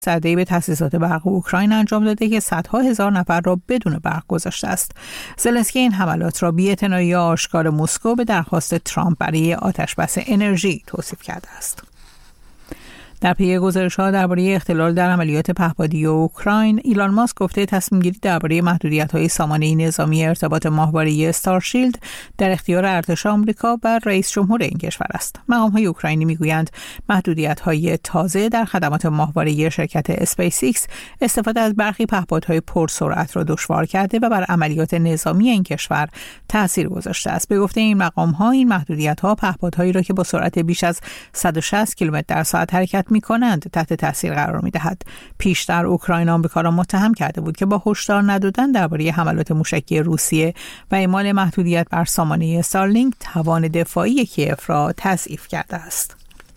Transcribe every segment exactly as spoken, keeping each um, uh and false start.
گسترده‌ای به تأسیسات برق اوکراین انجام داده که صدها هزار نفر را بدون برق گذاشته است. زلنسکی این حملات را بی‌اعتنایی آشکار مسکو به درخواست ترامپ برای آتشبس انرژی توصیف کرده است. در پی گزارش‌ها درباره اختلال در عملیات پهپادی اوکراین، ایلان ماسک گفته تصمیم‌گیری درباره محدودیت‌های سامانه نظامی ارتباط ماهواره‌ای استارشیلد در اختیار ارتش آمریکا و رئیس جمهور این کشور است. مقام‌های اوکراینی می‌گویند محدودیت‌های تازه در خدمات ماهواره‌ای شرکت اسپیس ایکس استفاده از برخی پهپادهای پرسرعت را دشوار کرده و بر عملیات نظامی این کشور تأثیر گذاشته است. به گفته این مقام‌ها، این محدودیت‌ها پهپادهایی را که با سرعت بیش از صد و شصت کیلومتر در ساعت حرکت می‌کنند تحت تاثیر قرار می‌دهد. پیشتر اوکراین آمریکا را متهم کرده بود که با هشدار ندادن درباره حملات موشکی روسیه و اعمال محدودیت بر سامانه استارلینک توان دفاعی کیف را تضعیف کرده است.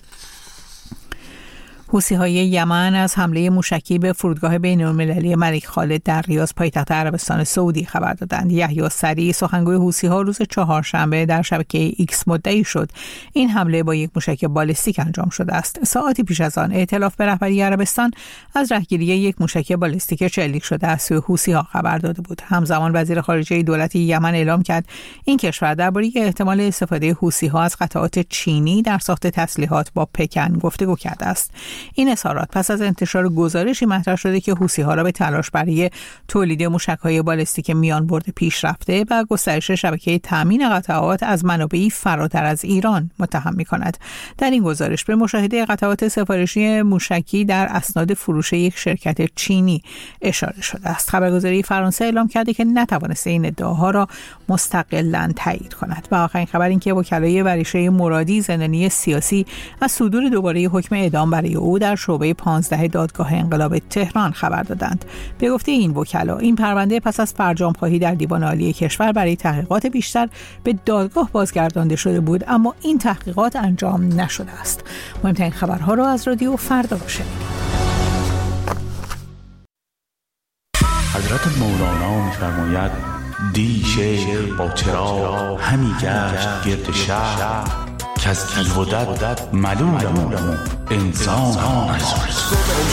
حوثی‌های یمن از حمله موشکی به فرودگاه بین‌المللی ملک خالد در ریاض پایتخت عربستان سعودی خبر دادند. یحیی سری، سخنگوی حوثی‌ها، روز چهارشنبه در شبکه ایکس مدعی شد این حمله با یک موشک بالستیک انجام شده است. ساعتی پیش از آن ائتلاف به رهبری عربستان از رهگیری یک موشک بالستیک چلیک شده از سوی حوثی‌ها خبر داده بود. همزمان وزیر خارجه دولت یمن اعلام کرد این کشور درباره احتمال استفاده حوثی‌ها از قطعات چینی در ساخت تسلیحات با پکن گفتگو کرده است. این اظهارات پس از انتشار گزارشی مطرح شده که حوثی‌ها را به تلاش برای تولید موشک‌های بالستیک میانبرد پیشرفته و گسترش شبکه تامین قطعات از منابعی فراتر از ایران متهم می‌کند. در این گزارش به مشاهده قطعات سفارشی موشکی در اسناد فروش یک شرکت چینی اشاره شده است. خبرگزاری فرانسه اعلام کرده که نتوانسته این ادعاها را مستقلاً تایید کند. و آخرین خبر این که وکلای بریشه مرادی، زندانی سیاسی، از صدور دوباره حکم اعدام برای او در شعبه پانزده دادگاه انقلاب تهران خبر دادند. به گفته این وکلا، این پرونده پس از فرجام‌خواهی در دیوان عالی کشور برای تحقیقات بیشتر به دادگاه بازگردانده شده بود، اما این تحقیقات انجام نشده است. مهمترین خبرها را از رادیو فردا بشنوید. حضرت مولانا می‌فرماید دی شیخ با چراغ همی گشت گرد شهر که از تیغ و دد ملولم انسان آن